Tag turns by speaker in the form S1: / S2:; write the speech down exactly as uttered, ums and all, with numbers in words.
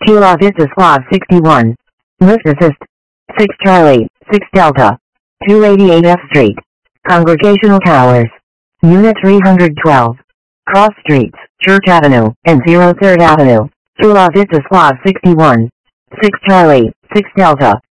S1: Chula Vista Squad sixty-one. Lift assist. six Charlie, six Delta. two eighty-eight F Street. Congregational Towers. Unit three hundred twelve. Cross Streets, Church Avenue, and zero third Avenue. Chula Vista Squad sixty-one. six Charlie, six Delta.